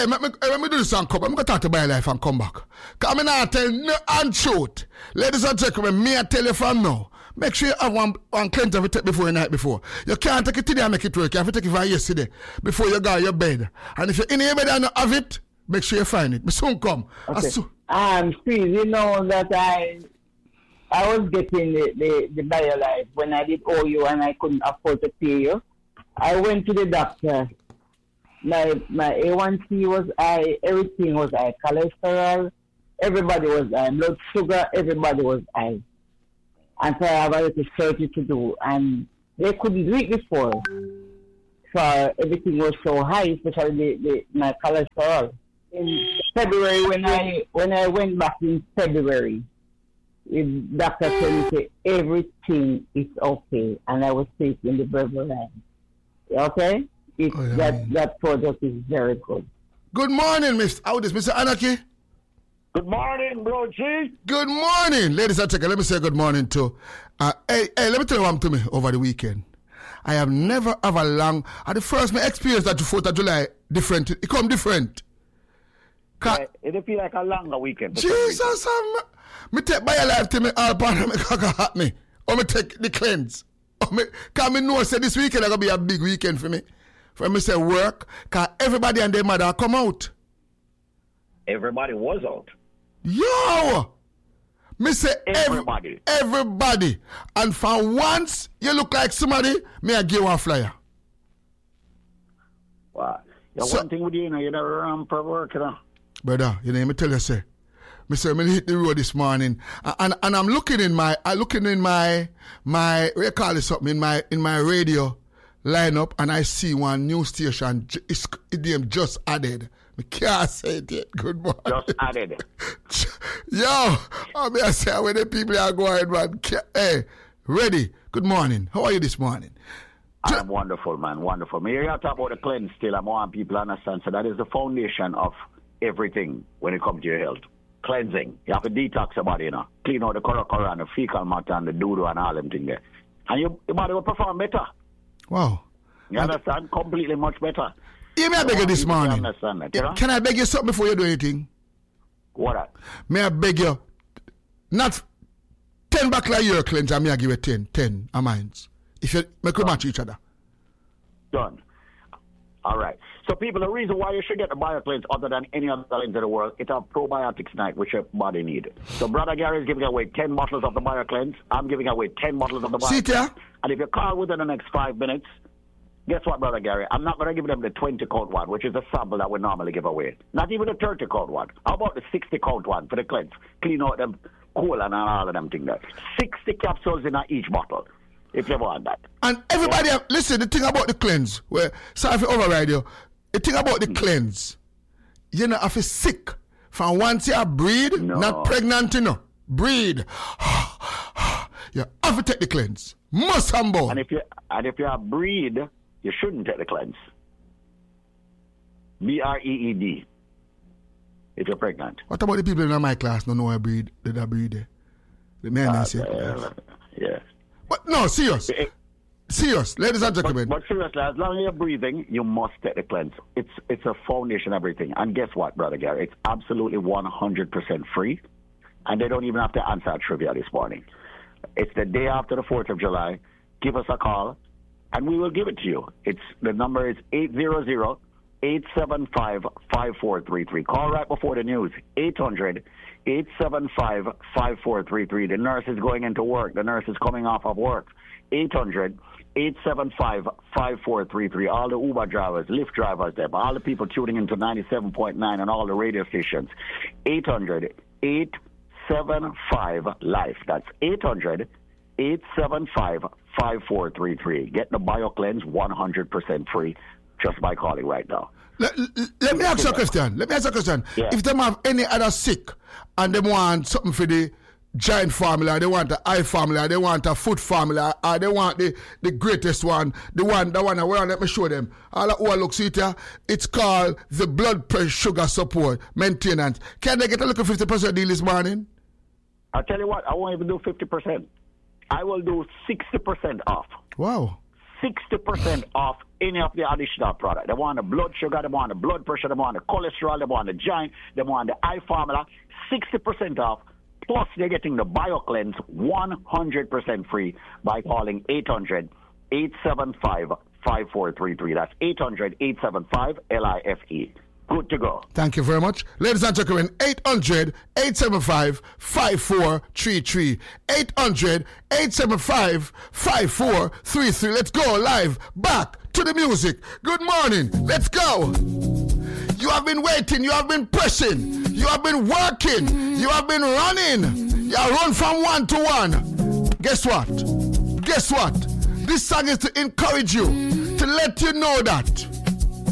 Hey, let me do this and come back. I'm going to talk to BioLife and come back. Because I'm not tell no untruth. Ladies and gentlemen, me I tell you from now. Make sure you have one cleanse of it before the night before. You can't take it today and make it work. You have to take it from yesterday before you go to your bed. And if you're in your bed and not have it, make sure you find it. But soon come. Okay. Steve, you know that I was getting the BioLife when I did owe you and I couldn't afford to pay you. I went to the doctor. My A1C was high, everything was high, cholesterol, everybody was high, blood sugar, everybody was high. And so I have a little surgery to do, and they couldn't do it before. So everything was so high, especially my cholesterol. In February, when I went back in February, the doctor told me everything is okay, and I was taking the Berberine. Okay? That product is very good. Good morning, Mr. Anarchy. Good morning, bro G. Good morning. Ladies and gentlemen, let me say good morning to hey, let me tell you what happened to me over the weekend. I have never have a long at the first my experience that the 4th of July different. It come different. It feel like a longer weekend. Jesus, me take BioLife to me all part of me caca at me. Or me take the cleanse. Because me know say this weekend gonna be a big weekend for me. For me say work, because everybody and their mother come out. Everybody was out. Yo! Me say everybody. Everybody. And for once, you look like somebody, me I give you one flyer. Wow. One thing with you know, you never run for work, you know. Brother, you know, let me tell you, say, me hit the road this morning, and I'm looking in my, what you call it something, in my radio lineup, and I see one new station, it's just added. I can't say it yet. Good morning. Just added. Yo, I say where the people are going, man. Hey, ready. Good morning. How are you this morning? I'm wonderful, man. Wonderful. Me here talk about the cleanse still. I want people to understand. So that is the foundation of everything when it comes to your health. Cleansing. You have to detox your body, you know. Clean out the correct and the fecal matter and the doo-doo and all them things there. And your body will perform better. Wow. You understand? Completely much better. Yeah, may I beg you this morning? That, you know? Can I beg you something before you do anything? What? May I beg you? Not 10 back like your cleanse, and may I give you 10 of mine. If you make a match each other. Done. All right. So, people, the reason why you should get the BioCleanse other than any other cleanse in the world, it's a probiotics night, which your body needs. So, Brother Gary is giving away 10 bottles of the BioCleanse. I'm giving away 10 bottles of the BioCleanse. See it, yeah? And if you call within the next 5 minutes, guess what, Brother Gary? I'm not going to give them the 20 count one, which is a sample that we normally give away. Not even the 30 count one. How about the 60 count one for the cleanse? Clean out them colon and all of them things there. 60 capsules in each bottle, if you want that. And everybody, listen, the thing about the cleanse, sorry if I override you, the thing about the cleanse, you know, if you're sick, from once you breed, not pregnant, you know, breed, you have to take the cleanse. Must humble. And if you are breed, you shouldn't take the cleanse. BREED. If you're pregnant. What about the people in my class don't know I breed? Did I breed? The men say. Yeah. But no, serious. Serious, ladies and gentlemen. But seriously, as long as you're breathing, you must take the cleanse. It's a foundation, everything. And guess what, Brother Gary? It's absolutely 100% free. And they don't even have to answer trivia this morning. It's the day after the 4th of July. Give us a call, and we will give it to you. The number is 800-875-5433. Call right before the news. 800-875-5433. The nurse is going into work. The nurse is coming off of work. 800-875-5433. All the Uber drivers, Lyft drivers, all the people tuning into 97.9 and all the radio stations. 800-875-LIFE. That's 800-875-5433. Get the BioCleanse 100% free just by calling right now. Let me ask you a question. Yeah. If them have any other sick and they want something for the giant formula, they want the eye formula, they want a foot formula, or they want the greatest one, the one I wear, let me show them. All that who looks at it, it's called the blood pressure sugar support maintenance. Can they get a little 50% deal this morning? I'll tell you what, I won't even do 50%. I will do 60% off. Wow. 60% off any of the additional product. They want the blood sugar, they want the blood pressure, they want the cholesterol, they want the giant, they want the eye formula. 60% off. Plus, they're getting the BioCleanse 100% free by calling 800-875-5433. That's 800-875-LIFE. Good to go. Thank you very much. Ladies and gentlemen, 800-875-5433. 800-875-5433. Let's go live. Back to the music. Good morning. Let's go. You have been waiting. You have been pressing. You have been working. You have been running. You have run from one to one. Guess what? Guess what? This song is to encourage you, to let you know that